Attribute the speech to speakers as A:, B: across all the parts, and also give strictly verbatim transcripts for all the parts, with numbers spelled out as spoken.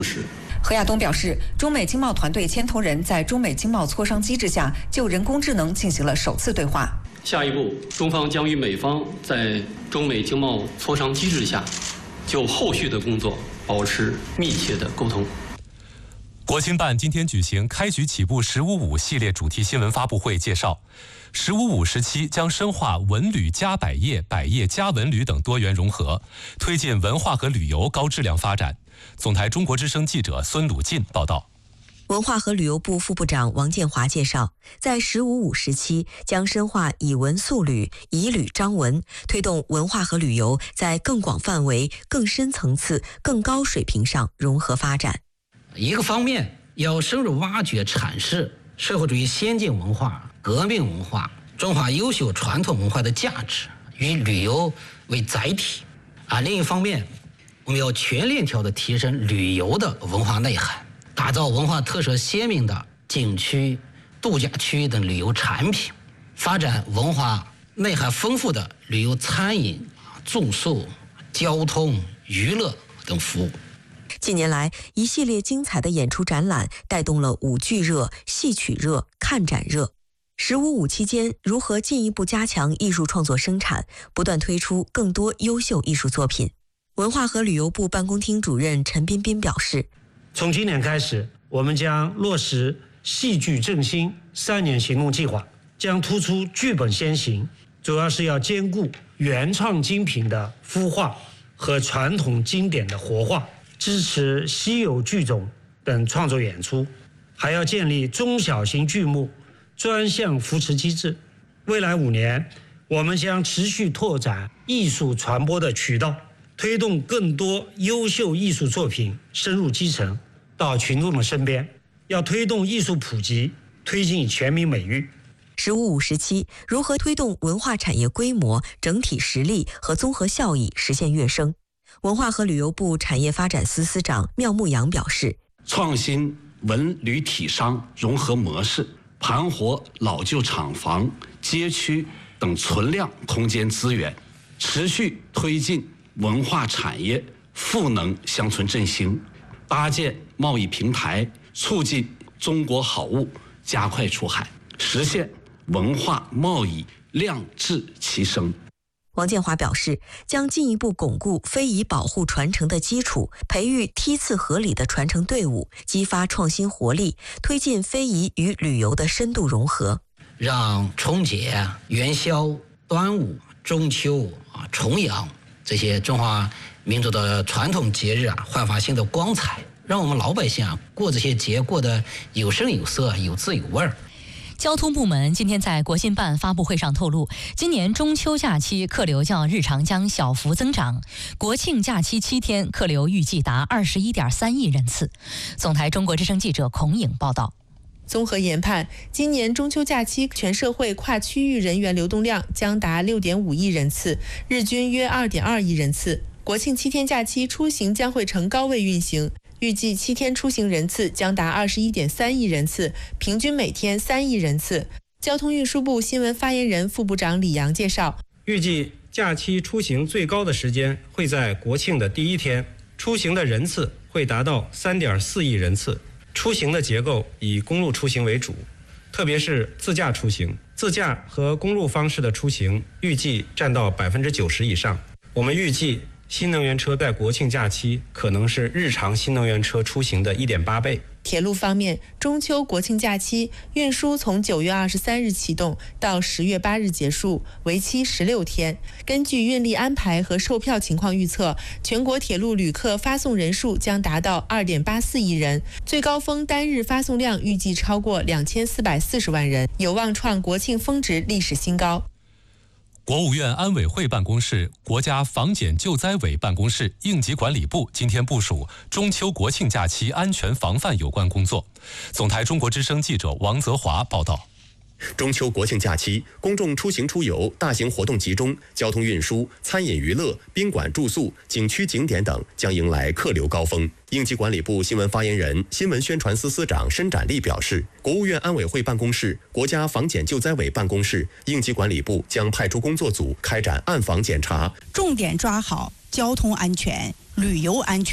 A: 何亚东表示，中美经贸团队牵头人在中美经贸磋商机制下，就人工智能进行了首次对话。
B: 下一步，中方将与美方在中美经贸磋商机制下，就后续的工作保持密切的沟通。
C: 国青办今天举行开局起步“十五五”系列主题新闻发布会，介绍“十五五”时期将深化文旅加百业、百业加文旅等多元融合，推进文化和旅游高质量发展。总台中国之声记者孙鲁进报道。
D: 文化和旅游部副部长王建华介绍，在“十五五”时期将深化以文塑旅、以旅张文，推动文化和旅游在更广范围、更深层次、更高水平上融合发展。
E: 一个方面要深入挖掘阐释社会主义先进文化、革命文化、中华优秀传统文化的价值，以旅游为载体啊；另一方面，我们要全链条的提升旅游的文化内涵，打造文化特色鲜明的景区、度假区等旅游产品，发展文化内涵丰富的旅游餐饮、住宿、交通、娱乐等服务。
D: 近年来，一系列精彩的演出展览带动了舞剧热、戏曲热、看展热。十五五期间，如何进一步加强艺术创作生产，不断推出更多优秀艺术作品？文化和旅游部办公厅主任陈彬彬表示，
F: 从今年开始，我们将落实戏剧振兴三年行动计划，将突出剧本先行，主要是要兼顾原创精品的孵化和传统经典的活化，支持稀有剧种等创作演出，还要建立中小型剧目专项扶持机制。未来五年，我们将持续拓展艺术传播的渠道，推动更多优秀艺术作品深入基层，到群众的身边。要推动艺术普及，推进全民美育。
D: 十五五时期，如何推动文化产业规模、整体实力和综合效益实现跃升？文化和旅游部产业发展司司长缪牧阳表示，
G: 创新文旅体商融合模式，盘活老旧厂房、街区等存量空间资源，持续推进文化产业赋能乡村振兴，搭建贸易平台，促进中国好物加快出海，实现文化贸易量质齐升。
D: 王建华表示，将进一步巩固非遗保护传承的基础，培育梯次合理的传承队伍，激发创新活力，推进非遗与旅游的深度融合，
E: 让春节、元宵、端午、中秋啊、重阳这些中华民族的传统节日啊，焕发新的光彩，让我们老百姓啊过这些节过得有声有色、有滋有味儿。
H: 交通部门今天在国新办发布会上透露，今年中秋假期客流较日常将小幅增长，国庆假期七天客流预计达二十一点三亿人次。总台中国之声记者孔颖报道。
I: 综合研判，今年中秋假期全社会跨区域人员流动量将达六点五亿人次，日均约二点二亿人次。国庆七天假期出行将会呈高位运行，预计七天出行人次将达二十一点三亿人次，平均每天三亿人次。交通运输部新闻发言人副部长李阳介绍，
J: 预计假期出行最高的时间会在国庆的第一天，出行的人次会达到三点四亿人次。出行的结构以公路出行为主，特别是自驾出行，自驾和公路方式的出行预计占到百分之九十以上。我们预计新能源车在国庆假期可能是日常新能源车出行的一点八倍。
I: 铁路方面，中秋国庆假期运输从九月二十三日启动到十月八日结束，为期十六天。根据运力安排和售票情况预测，全国铁路旅客发送人数将达到二点八四亿人，最高峰单日发送量预计超过两千四百四十万人，有望创国庆峰值历史新高。
C: 国务院安委会办公室、国家防检救灾委办公室、应急管理部今天部署中秋国庆假期安全防范有关工作。总台中国之声记者王泽华报道。
K: 中秋国庆假期，公众出行出游、大型活动集中，交通运输、餐饮娱乐、宾馆住宿、景区景点等将迎来客流高峰。应急管理部新闻发言人、新闻宣传司司长申展利表示，国务院安委会办公室、国家防检救灾委办公室、应急管理部将派出工作组开展暗访检查，
L: 重点抓好交通安全、旅游安全、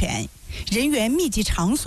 L: 人员密集场所。